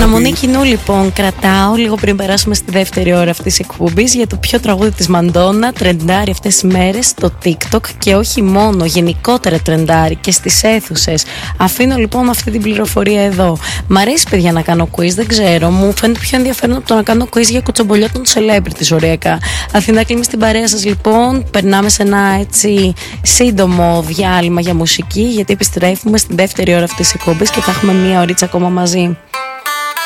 Παραμονή κοινού λοιπόν κρατάω λίγο πριν περάσουμε στη δεύτερη ώρα αυτής της εκπομπής για το ποιο τραγούδι της Μαντόνα τρεντάρει αυτές τις μέρες στο TikTok και όχι μόνο, γενικότερα τρεντάρει και στις αίθουσες. Αφήνω λοιπόν αυτή την πληροφορία εδώ. Μ' αρέσει παιδιά να κάνω quiz, δεν ξέρω, μου φαίνεται πιο ενδιαφέρον από το να κάνω quiz για κουτσομπολιό των celebrities οριακά. Αθηνά κλείνει στην παρέα σας λοιπόν, περνάμε σε ένα έτσι σύντομο διάλειμμα για μουσική γιατί επιστρέφουμε στην δεύτερη ώρα αυτής της εκπομπής και θα έχουμε μία ωρίτσα ακόμα μαζί.